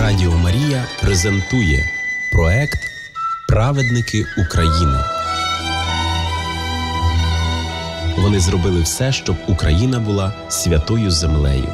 Радіо Марія презентує проект «Праведники України». Вони зробили все, щоб Україна була святою землею.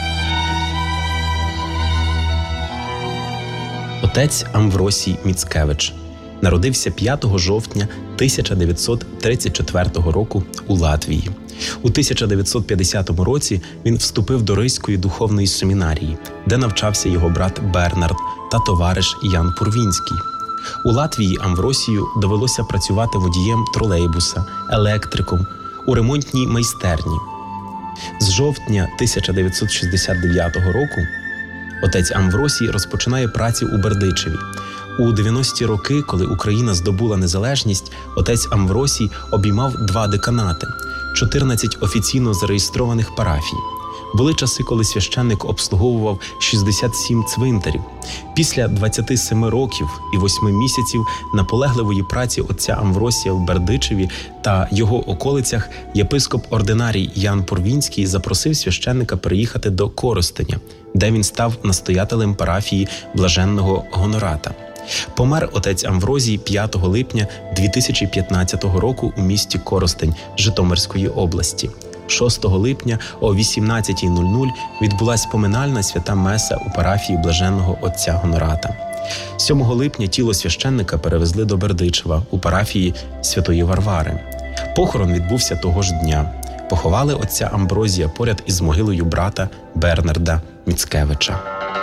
Отець Амвросій Міцкевич народився 5 жовтня 1934 року у Латвії. У 1950 році він вступив до Ризької духовної семінарії, де навчався його брат Бернард та товариш Ян Пурвінський. У Латвії Амвросію довелося працювати водієм тролейбуса, електриком, у ремонтній майстерні. З жовтня 1969 року отець Амвросій розпочинає працю у Бердичеві. У 90-ті роки, коли Україна здобула незалежність, отець Амвросій обіймав 2 деканати, 14 офіційно зареєстрованих парафій. Були часи, коли священник обслуговував 67 цвинтарів. Після 27 років і 8 місяців наполегливої праці отця Амвросія в Бердичеві та його околицях єпископ-ординарій Ян Пурвінський запросив священника переїхати до Коростеня, де він став настоятелем парафії Блаженного Гонората. Помер отець Амвросій 5 липня 2015 року у місті Коростень Житомирської області. 6 липня о 18:00 відбулася поминальна свята меса у парафії Блаженного отця Гонората. 7 липня тіло священника перевезли до Бердичева у парафії Святої Варвари. Похорон відбувся того ж дня. Поховали отця Амвросія поряд із могилою брата Бернарда Міцкевича.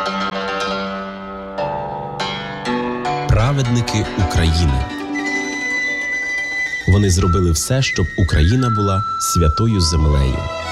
Праведники України. Вони зробили все, щоб Україна була святою землею.